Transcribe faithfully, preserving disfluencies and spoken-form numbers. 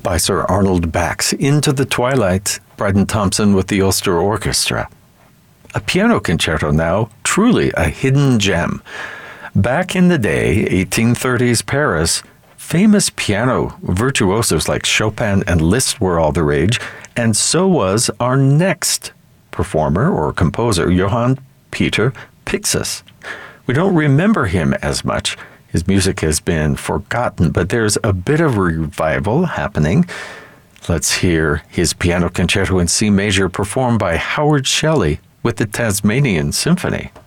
by Sir Arnold Bax, Into the Twilight, Bryden Thompson with the Ulster Orchestra. A piano concerto now, truly a hidden gem. Back in the day, eighteen thirties Paris, famous piano virtuosos like Chopin and Liszt were all the rage, and so was our next performer or composer, Johann Peter Pixis. We don't remember him as much. His music has been forgotten, but there's a bit of revival happening. Let's hear his piano concerto in C major performed by Howard Shelley with the Tasmanian Symphony.